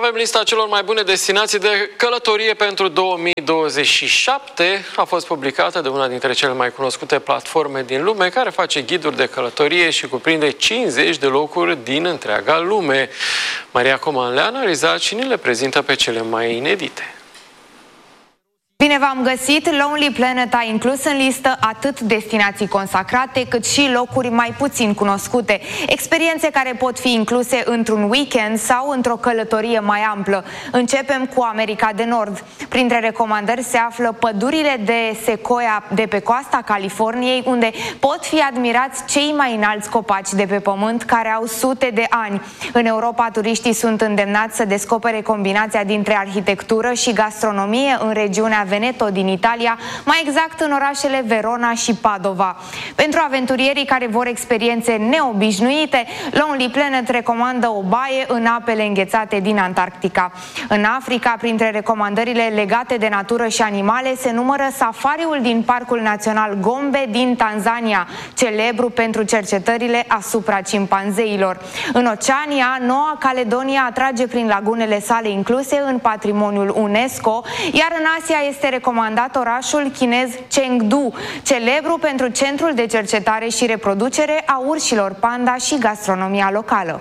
Avem lista celor mai bune destinații de călătorie pentru 2027. A fost publicată de una dintre cele mai cunoscute platforme din lume, care face ghiduri de călătorie și cuprinde 50 de locuri din întreaga lume. Maria Coman le-a analizat și ni le prezintă pe cele mai inedite. Bine v-am găsit! Lonely Planet a inclus în listă atât destinații consacrate, cât și locuri mai puțin cunoscute. Experiențe care pot fi incluse într-un weekend sau într-o călătorie mai amplă. Începem cu America de Nord. Printre recomandări se află pădurile de secoia de pe coasta Californiei, unde pot fi admirați cei mai înalți copaci de pe pământ, care au sute de ani. În Europa, turiștii sunt îndemnați să descopere combinația dintre arhitectură și gastronomie în regiunea Veneto din Italia, mai exact în orașele Verona și Padova. Pentru aventurierii care vor experiențe neobișnuite, Lonely Planet recomandă o baie în apele înghețate din Antarctica. În Africa, printre recomandările legate de natură și animale, se numără safariul din Parcul Național Gombe din Tanzania, celebru pentru cercetările asupra cimpanzeilor. În Oceania, Noua Caledonia atrage prin lagunele sale incluse în patrimoniul UNESCO, iar în Asia este recomandat orașul chinez Chengdu, celebru pentru centrul de cercetare și reproducere a urșilor panda și gastronomia locală.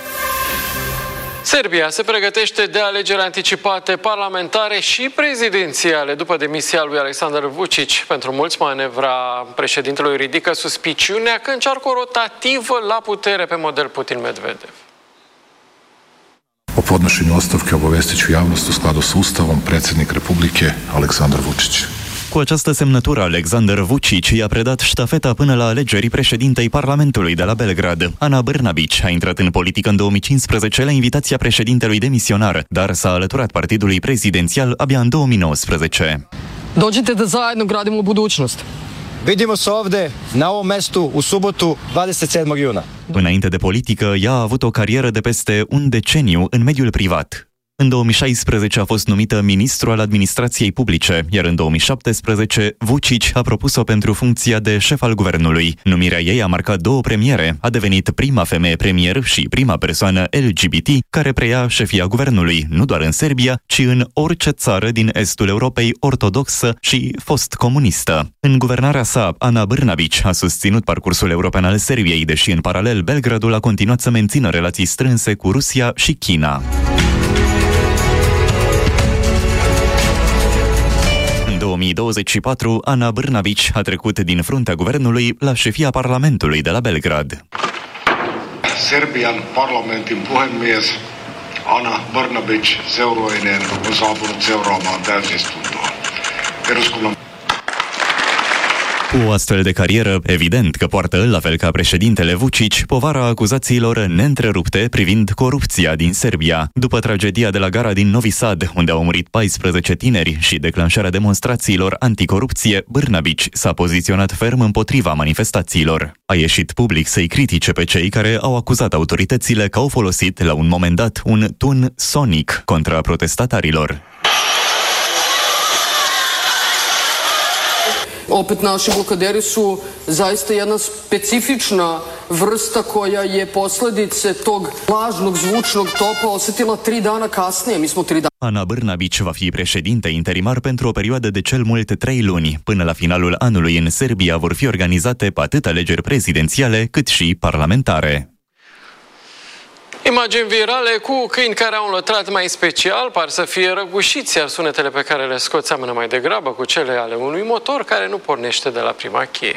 Serbia se pregătește de alegeri anticipate parlamentare și prezidențiale după demisia lui Aleksandar Vučić. Pentru mulți, manevra președintelui ridică suspiciunea că încearcă o rotativă la putere pe model Putin-Medvedev. O podnošenju ostavke obavestit ću javnost u skladu s Ustavom predsjednik Republike Aleksandar Vučić. Cu această semnătură, Aleksandar Vučić i-a predat ștafeta până la alegerii președintei Parlamentului de la Belgrad. Ana Brnabić a intrat în politică în 2015 la invitația președintelui demisionar, dar s-a alăturat partidului prezidențial abia în 2019. Dođite da zajedno gradimo budućnost. Vidimo se ovde, na ovom mestu, u subotu, 27. juna. Înainte de politică, ea a avut o carieră de peste un deceniu în mediul privat. În 2016 a fost numită ministru al administrației publice, iar în 2017 Vučić a propus-o pentru funcția de șef al guvernului. Numirea ei a marcat două premiere, a devenit prima femeie premier și prima persoană LGBT care preia șefia guvernului, nu doar în Serbia, ci în orice țară din estul Europei ortodoxă și fost comunistă. În guvernarea sa, Ana Brnabić a susținut parcursul european al Serbiei, deși în paralel Belgradul a continuat să mențină relații strânse cu Rusia și China. În 2024, Ana Brnabić a trecut din fruntea guvernului la șefia Parlamentului de la Belgrad. Serbian parlamentin puhemies Ana Brnabić seurueineen on saapunut seuraamaan täysistuntoa. Eduskunnan Cu o astfel de carieră, evident că poartă, la fel ca președintele Vučić, povara acuzațiilor neîntrerupte privind corupția din Serbia. După tragedia de la gara din Novi Sad, unde au murit 14 tineri, și declanșarea demonstrațiilor anticorupție, Brnabić s-a poziționat ferm împotriva manifestațiilor. A ieșit public să-i critique pe cei care au acuzat autoritățile că au folosit la un moment dat un tun sonic contra protestatarilor. Opet naši blokaderi su zaista jedna specifična vrsta koja je posledice tog lažnog zvučnog topa osetila 3 dana kasnije. Mi smo 3 dana. Ana Brnabić va fi președinte interimar pentru o perioadă de cel mult 3 luni. Până la finalul anului în Serbia vor fi organizate atât alegeri prezidențiale cât și parlamentare. Imagini virale cu câini care au un lătrat mai special par să fie răgușiți, iar sunetele pe care le scot seamănă mai degrabă cu cele ale unui motor care nu pornește de la prima cheie.